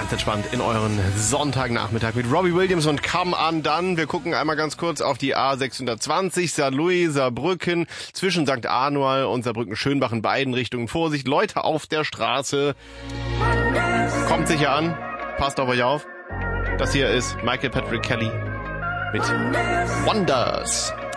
Ganz entspannt in euren Sonntagnachmittag mit Robbie Williams und Come Undone. Wir gucken einmal ganz kurz auf die A620, St. Louis, Saarbrücken, zwischen St. Anual und Saarbrücken-Schönbach in beiden Richtungen. Vorsicht, Leute auf der Straße. Kommt sicher an, passt auf euch auf. Das hier ist Michael Patrick Kelly mit Wonders.